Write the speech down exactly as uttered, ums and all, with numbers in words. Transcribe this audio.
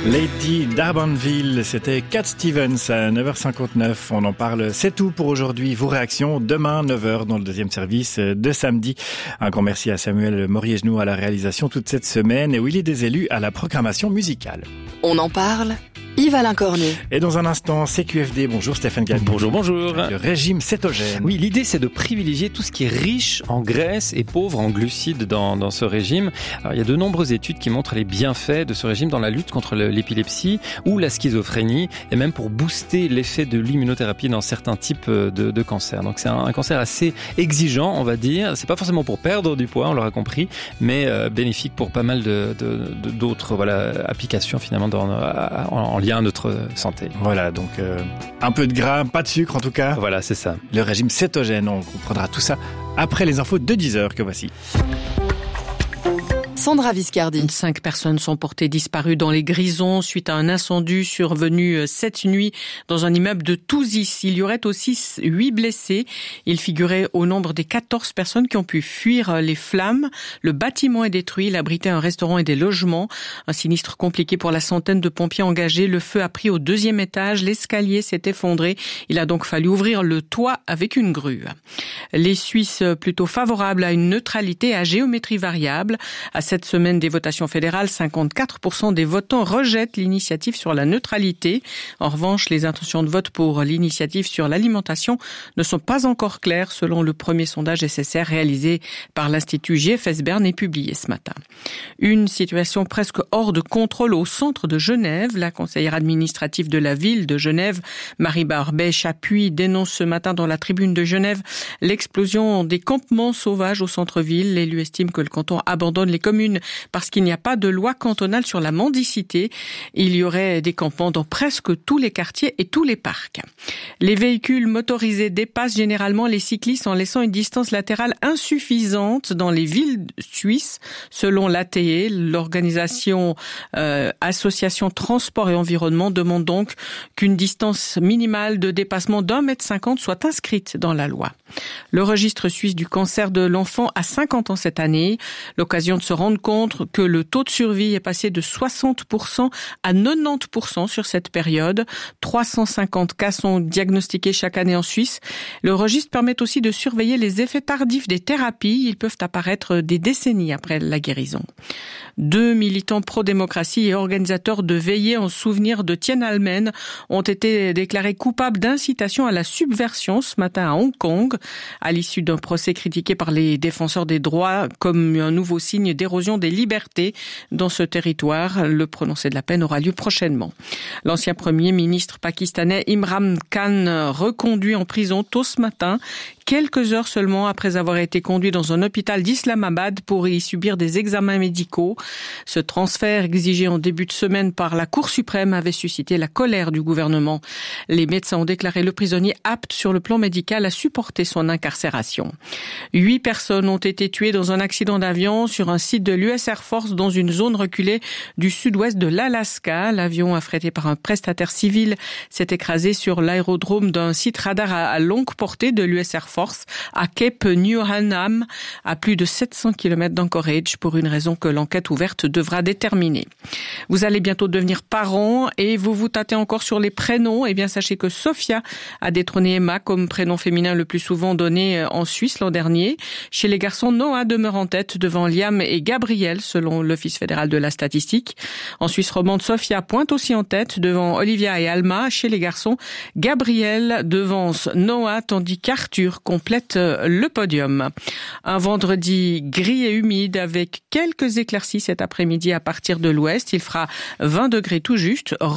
Lady d'Arbanville, c'était Cat Stevens à neuf heures cinquante-neuf. On en parle, c'est tout pour aujourd'hui. Vos réactions demain neuf heures dans le deuxième service de samedi. Un grand merci à Samuel Morier-Genoux à la réalisation toute cette semaine et Willy Desélus à la programmation musicale. On en parle, Yves-Alain Cornet. Et dans un instant, C Q F D. Bonjour Stéphane Gagnon. Bonjour, bonjour. Le régime cétogène. Oui, l'idée c'est de privilégier tout ce qui est riche en graisses et pauvre en glucides dans, dans ce régime. Alors, il y a de nombreuses études qui montrent les bienfaits de ce régime dans la lutte contre le, l'épilepsie ou la schizophrénie et même pour booster l'effet de l'immunothérapie dans certains types de, de cancers. Donc c'est un, un cancer assez exigeant, on va dire. C'est pas forcément pour perdre du poids, on l'aura compris, mais euh, bénéfique pour pas mal de, de, de, d'autres voilà, applications finalement dans, en, en lien à notre santé. Voilà, donc euh, un peu de gras, pas de sucre en tout cas. Voilà, c'est ça. Le régime cétogène, on comprendra tout ça après les infos de dix heures que voici. Sandra Viscardi. Cinq personnes sont portées disparues dans les Grisons suite à un incendie survenu cette nuit dans un immeuble de Touzis. Il y aurait aussi huit blessés. Ils figuraient au nombre des quatorze personnes qui ont pu fuir les flammes. Le bâtiment est détruit. Il abritait un restaurant et des logements. Un sinistre compliqué pour la centaine de pompiers engagés. Le feu a pris au deuxième étage. L'escalier s'est effondré. Il a donc fallu ouvrir le toit avec une grue. Les Suisses plutôt favorables à une neutralité à géométrie variable. À cette semaine des votations fédérales, cinquante-quatre pour cent des votants rejettent l'initiative sur la neutralité. En revanche, les intentions de vote pour l'initiative sur l'alimentation ne sont pas encore claires selon le premier sondage S S R réalisé par l'Institut G F S Bern et publié ce matin. Une situation presque hors de contrôle au centre de Genève. La conseillère administrative de la ville de Genève, Marie Barbet-Chapuis, dénonce ce matin dans la tribune de Genève l'explosion des campements sauvages au centre-ville. L'élu estime que le canton abandonne les communes parce qu'il n'y a pas de loi cantonale sur la mendicité. Il y aurait des campements dans presque tous les quartiers et tous les parcs. Les véhicules motorisés dépassent généralement les cyclistes en laissant une distance latérale insuffisante dans les villes suisses, selon l'A T E. L'organisation euh, Association Transport et Environnement demande donc qu'une distance minimale de dépassement d'un mètre cinquante soit inscrite dans la loi. Le registre suisse du cancer de l'enfant a cinquante ans cette année. L'occasion de se rendre compte que le taux de survie est passé de soixante pour cent à quatre-vingt-dix pour cent sur cette période. trois cent cinquante cas sont diagnostiqués chaque année en Suisse. Le registre permet aussi de surveiller les effets tardifs des thérapies. Ils peuvent apparaître des décennies après la guérison. Deux militants pro-démocratie et organisateurs de veillées en souvenir de Tiananmen ont été déclarés coupables d'incitation à la subversion ce matin à Hong Kong, à l'issue d'un procès critiqué par les défenseurs des droits comme un nouveau signe d'érosion des libertés dans ce territoire. Le prononcé de la peine aura lieu prochainement. L'ancien premier ministre pakistanais Imran Khan, reconduit en prison tôt ce matin, quelques heures seulement après avoir été conduit dans un hôpital d'Islamabad pour y subir des examens médicaux. Ce transfert exigé en début de semaine par la Cour suprême avait suscité la colère du gouvernement. Les médecins ont déclaré le prisonnier apte sur le plan médical à supporter son incarcération. Huit personnes ont été tuées dans un accident d'avion sur un site de l'U S Air Force dans une zone reculée du sud-ouest de l'Alaska. L'avion affrété par un prestataire civil s'est écrasé sur l'aérodrome d'un site radar à longue portée de l'U S Air Force à Cape New Hanam, à plus de sept cents kilomètres d'Anchorage, pour une raison que l'enquête ouverte devra déterminer. Vous allez bientôt devenir parent et vous vous tâtez encore sur les prénoms. Eh bien, sachez que Sophia a détrôné Emma comme prénom féminin le plus souvent donné en Suisse l'an dernier. Chez les garçons, Noah demeure en tête devant Liam et Gabriel, selon l'Office fédéral de la statistique. En Suisse romande, Sophia pointe aussi en tête devant Olivia et Alma. Chez les garçons, Gabriel devance Noah, tandis qu'Arthur complète le podium. Un vendredi gris et humide avec quelques éclaircies cet après-midi à partir de l'ouest. Il fera vingt degrés tout juste.